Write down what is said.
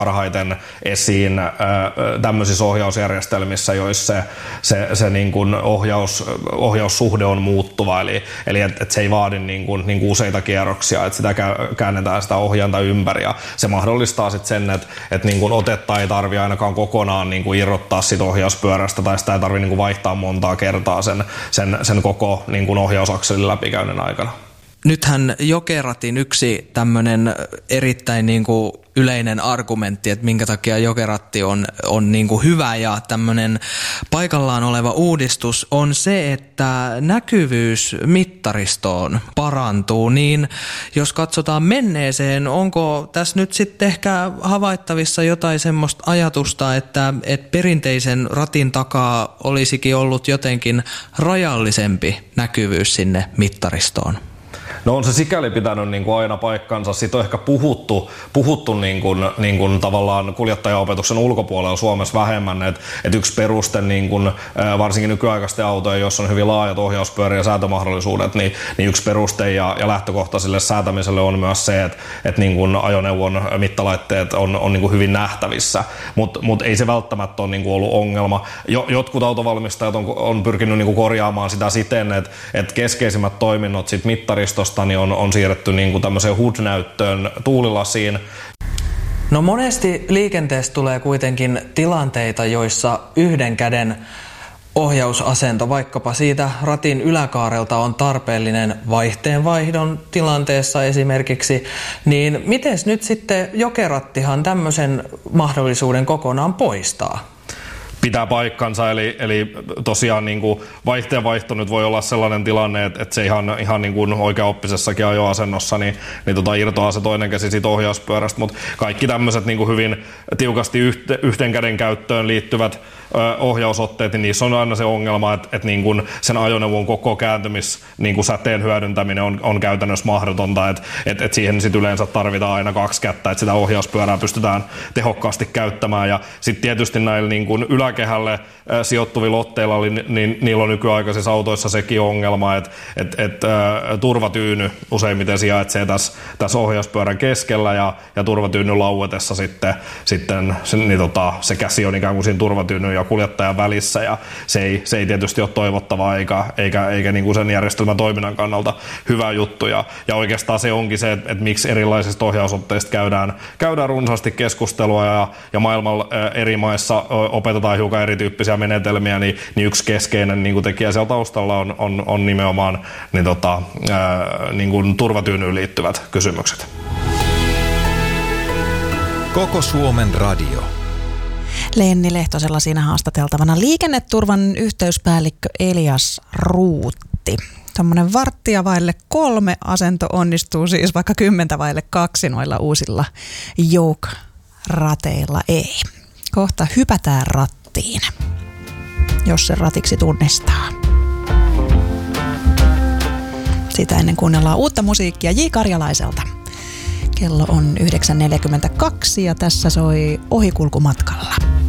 parhaiten esiin tämmöisissä ohjausjärjestelmissä, joissa se niin kuin ohjaussuhde on muuttuva, eli että se ei vaadi niin kuin useita kierroksia, että sitä käännetään sitä ohjainta ympäri, ja se mahdollistaa sitten sen, että niin kuin otetta ei tarvitse ainakaan kokonaan niin kuin irrottaa siitä ohjauspyörästä, tai sitä ei tarvitse niin kuin vaihtaa montaa kertaa sen koko niin kuin ohjausakselin läpikäynnin aikana. Nythän jokeratin yksi tämmöinen erittäin niin kuin yleinen argumentti, että minkä takia jokeratti on niin kuin hyvä ja tämmöinen paikallaan oleva uudistus on se, että näkyvyys mittaristoon parantuu. Niin jos katsotaan menneeseen, onko tässä nyt sitten ehkä havaittavissa jotain semmoista ajatusta, että perinteisen ratin takaa olisikin ollut jotenkin rajallisempi näkyvyys sinne mittaristoon? No on se sikäli pitänyt niin kuin aina paikkansa. Siitä on ehkä puhuttu niin kuin tavallaan kuljettajaopetuksen ulkopuolella Suomessa vähemmän. Et yksi peruste niin kuin, varsinkin nykyaikaisten autojen, jossa on hyvin laajat ohjauspyörä- ja säätömahdollisuudet, niin yksi peruste ja lähtökohta sille säätämiselle on myös se, että niin kuin ajoneuvon mittalaitteet on niin kuin hyvin nähtävissä. Mut ei se välttämättä ole niin kuin ollut ongelma. Jotkut autovalmistajat on pyrkinyt niin kuin korjaamaan sitä siten, että keskeisimmät toiminnot sit mittaristosta niin on siirretty niin kuin tämmöiseen HUD-näyttöön tuulilasiin. No monesti liikenteessä tulee kuitenkin tilanteita, joissa yhden käden ohjausasento vaikkapa siitä ratin yläkaarelta on tarpeellinen vaihteenvaihdon tilanteessa esimerkiksi, niin mites nyt sitten jokerattihan tämmöisen mahdollisuuden kokonaan poistaa? Pitää paikkansa, eli tosiaan niin kuin vaihteenvaihto nyt voi olla sellainen tilanne, että se ihan niin kuin oikeaoppisessakin ajoasennossa niin irtoaa se toinen käsi siitä ohjauspyörästä, mutta kaikki tämmöiset niin kuin hyvin tiukasti yhteen käden käyttöön liittyvät ohjausotteet, niin niissä on aina se ongelma, että niin kuin sen ajoneuvon koko niin kuin säteen hyödyntäminen on käytännössä mahdotonta, että siihen sit yleensä tarvitaan aina 2 kättä, että sitä ohjauspyörää pystytään tehokkaasti käyttämään, ja sitten tietysti näillä niin kuin yläkehälle sijoittuvilla otteilla, niin niillä on nykyaikaisissa autoissa sekin ongelma, että turvatyyny useimmiten sijaitsee tässä ohjauspyörän keskellä, ja turvatyynyn lauetessa sitten niin se käsi on ikään kuin siinä turvatyynyn ja kuljettajan välissä, ja se ei tietysti ole toivottavaa eikä niin kuin sen järjestelmän toiminnan kannalta hyvä juttu, ja oikeastaan se onkin se, että miksi erilaisista ohjausotteista käydään runsaasti keskustelua, ja maailmalla eri maissa opetetaan hiukan erityyppisiä menetelmiä, niin yksi keskeinen niin kuin tekijä siellä taustalla on nimenomaan niin kuin turvatyynyyn liittyvät kysymykset. Koko Suomen radio. Lenni Lehtosella siinä haastateltavana liikenneturvan yhteyspäällikkö Elias Ruutti. Tuommoinen 2:15 asento onnistuu siis, vaikka 2:10 noilla uusilla Yoke-rateilla ei. Kohta hypätään rattiin, jos se ratiksi tunnistaa. Sitä ennen kuunnellaan uutta musiikkia J. Karjalaiselta. Kello on 9.42 ja tässä soi Ohikulkumatkalla.